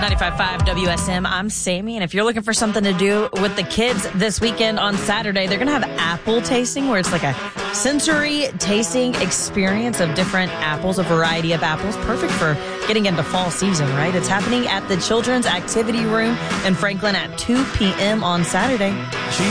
95.5 WSM. I'm Sammy, and if you're looking for something to do with the kids this weekend on Saturday, they're going to have apple tasting, where it's like a sensory tasting experience of different apples, a variety of apples. Perfect for getting into fall season, right? It's happening at the Children's Activity Room in Franklin at 2 p.m. on Saturday.